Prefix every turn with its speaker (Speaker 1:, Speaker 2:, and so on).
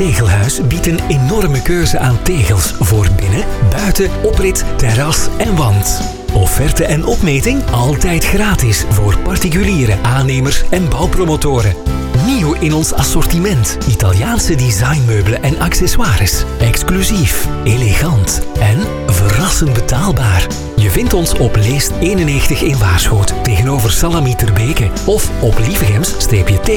Speaker 1: Tegelhuis biedt een enorme keuze aan tegels voor binnen, buiten, oprit, terras en wand. Offerte en opmeting altijd gratis voor particuliere aannemers en bouwpromotoren. Nieuw in ons assortiment. Italiaanse designmeubelen en accessoires. Exclusief, elegant en verrassend betaalbaar. Je vindt ons op Leest 91 in Waarschoot tegenover Salami ter Beke of op Lievegems-T